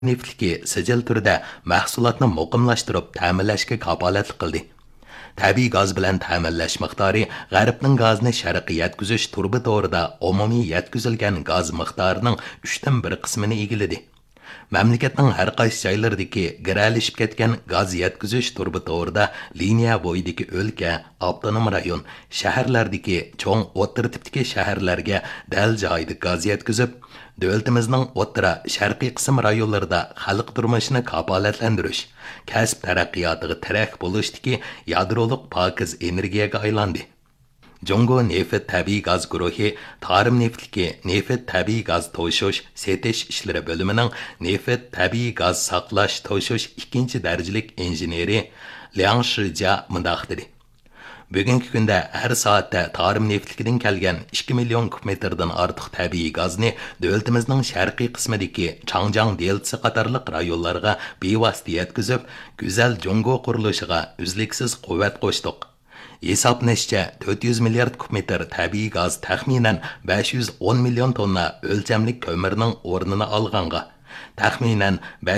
neftliki sijil turida mahsulotni muqimlashtirib ta'minlashga kafolatlik qildi. Tabiiy gaz bilan ta'minlash miqdori G'arbning gazni sharqqa yetkazish turbi to'g'rida umumiy yetkazilgan gaz miqdorining 3dan 1 qismini egalladi. Mamlakatning har qaysi joylaridagi giralishib ketgan gaz yetkazish turbi to'g'rida liniya bo'yidagi o'lka, avtonom rayon, shaharlardagi cho'ng o'rta tipdagi shaharlarga dal joyida gaz yetkazib, davlatimizning o'rta sharqiy qism rayonlarida xalq turmushini kafolatlantirish, kasb taraqqiyotiga tirak bo'lishdagi yadroliq pokiz energiyaga aylandi. Jungo neft tabiiy gaz guruhi Tarim neftliki neft tabiiy gaz to'shish setish ishlari bo'limining neft tabiiy gaz saqlash to'shish 2 darajalik injeneri Liang Shijia mundaq dedi. Bugungi kunda har soatda Tarim neftlikidan kelgan 2 million kubmetrdan ortiq tabiiy gazni davlatimizning sharqiy qismidagi Changjiang deltasi qatorliq rayonlarga bevosita yetkazib, go'zal Jungo qurilishiga uzluksiz quvvat qo'shdik. Hesaplanishcha 400 milliard kubmetr tabiiy gaz taxminan 510 million tonna o'lchamlik ko'mirning o'rnini olganga, taxminan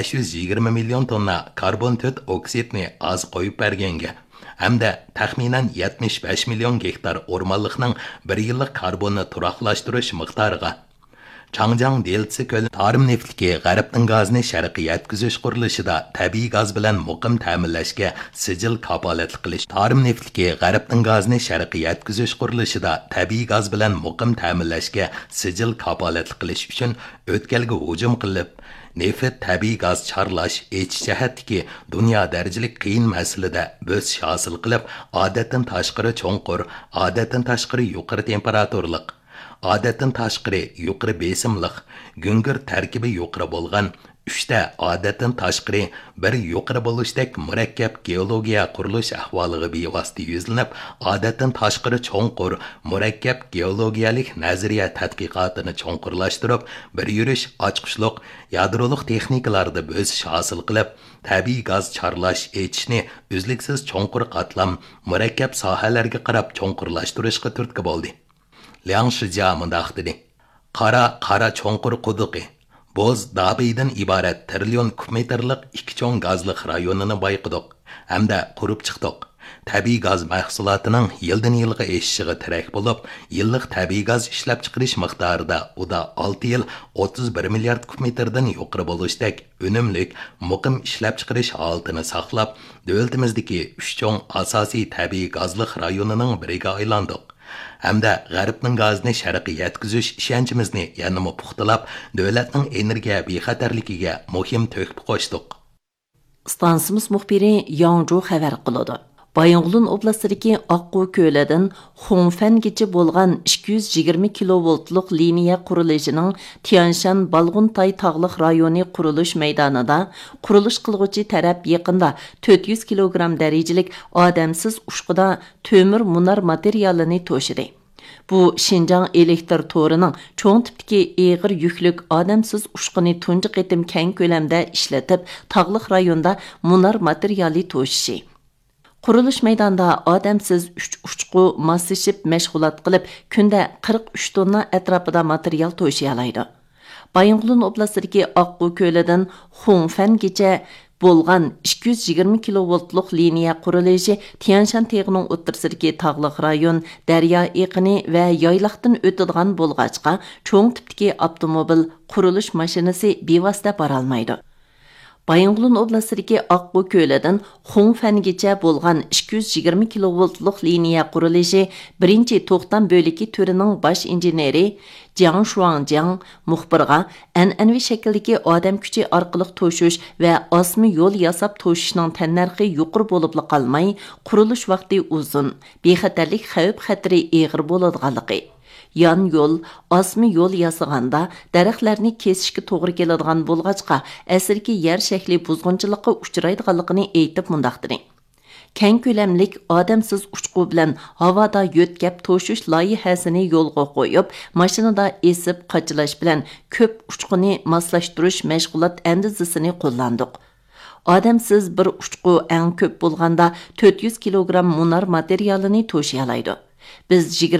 520 million tonna karbon 4 oksidni az qo'yib berganga, hamda taxminan 75 million gektar o'rmonlikning 1 yillik karbonni turaqlashtirish miqdoriga Changjiang deltasi ko'l Tarim neftliki G'arbning gazni sharqqa yetkazish qurilishida tabiiy gaz bilan muqim ta'minlashga sijil kafolatlik qilish. Tarim neftliki G'arbning gazni sharqqa yetkazish qurilishida tabiiy gaz bilan muqim ta'minlashga sijil kafolatlik qilish uchun o'tkalga hujum qilib, neft tabiiy gaz charlash jihatdagi dunyo darajalik qiyin masalada bo'sish hosil qilib, odatdan tashqari cho'nqur, odatdan tashqari yuqori temperaturlik, odatdan tashqari yuqori besimliq, gungir tarkibi yuqori bo'lgan 3 ta odatdan tashqari bir yuqori bo'lishdek murakkab geologiya qurilish ahvoliga bevosita yuzlanib, odatdan tashqari cho'nqur, murakkab geologiyalik nazariya tadqiqotini cho'nqurlashtirib, bir yurish ochqishliq yadroliq texnikalarda bo'sish hosil qilib, tabiiy gaz charlash etishni uzluksiz cho'nqur qatlam murakkab sohalarga qarab cho'nqurlashtirishga turtki bo'ldi. Liang Shijia mundaq dedi. Qara cho'nqur quduqi Boz dabiydan iborat trillion kubmetrlik 2 cho'ng gazliq rayonini bayqidiq hamda qurib chiqdiq. Tabiiy gaz mahsulotining yildan yilga eshishiga tirak bo'lib, yillik tabiiy gaz ishlab chiqarish miqdorida uda 6 yil 31 milliard kubmetrdan yuqori bo'lishdek unumlik muqim ishlab chiqarish holatini saqlab, davlatimizdagi 3 cho'ng asosiy tabiiy gazliq rayonining biriga aylandiq. Hamda G'arbning gazni sharqqa yetkazish ishonchimizni yanada puxtalab, davlatning energiya bexatarligiga muhim to'hfa qo'shdik. Stansimiz muxbiri Yangzhou xabar qiladi. Bayonglun oblastidagi Oqqu ko'lidan Xongfangacha bo'lgan 220 kilovoltlik liniya qurilishining Tianshan Balg'untay tog'liq rayoni qurilish maydonida qurilish qilg'uchi taraf yaqinda 400 kilogramm darajalik odamsiz ushqida to'mir munar materialini to'shidi. Bu Xinjiang elektr to'rining cho'ng tipdagi eg'ir yuklik odamsiz ushqini tunji qitim keng ko'lamda ishlatib, tog'liq rayonda munar materiali to'shishi. Qurilish maydonida odamsiz 3 ushqu moslashib mashg'ulot qilib, kunda 43 tonna atrofida material to'shiyalaydi. Bayonglun oblastidagi Oqqu ko'lidan Xongfangacha bo'lgan 220 kilovoltlik liniya qurilishi Tianshan teg'ining o'ttirsidagi tog'liq rayon, daryo eqini va yoyliqdan o'tadigan bo'lg'achqa cho'ng tipdagi avtomobil qurilish mashinasi bevosita bora olmaydi. Bayonglun oblastidagi Oqqu ko'lidan Xongfangacha bo'lgan 220 kilovoltlik liniya qurilishi birinchi to'xtam bo'liki turining bosh injeneri Jiang Shuangjiang muxbirga an'anaviy shakldagi odam kuchi orqali to'shish va osmi yo'l yasab to'shishning tannarxi yuqori bo'lib qolmay, qurilish vaqti uzun, bexatarlik xavf-xatari og'ir bo'ladiganligi, yan yo'l, osmi yo'l yasaganda daraxtlarni kesishga to'g'ri keladigan bo'lg'achqa asrki yer shakli buzg'unchilikqa uchraydiganligini aytib mundaq dedi. Keng ko'lamlik odamsiz ushqu bilan havoda yo'tkab to'shish loyihasini yo'lga qo'yib, mashinada esib qachilash bilan ko'p ushquni moslashtirish mashg'ulot andizasini qo'llandik. Odamsiz bir ushqu eng ko'p bo'lganda 400 kilogramm munar materialini to'shiyalaydi. Biz